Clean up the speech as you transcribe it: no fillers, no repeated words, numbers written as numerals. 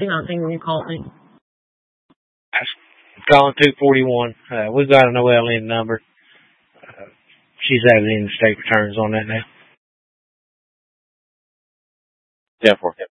219 when you called me. Calling 241. We've got an OLN number. She's having in-state returns on that now. Yeah, for